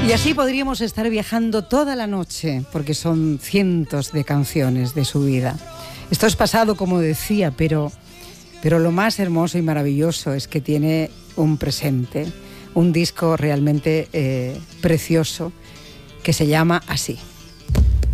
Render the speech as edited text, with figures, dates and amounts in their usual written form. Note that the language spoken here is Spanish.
Y así podríamos estar viajando toda la noche, porque son cientos de canciones de su vida. Esto es pasado, como decía, pero lo más hermoso y maravilloso es que tiene un presente, un disco realmente precioso que se llama así.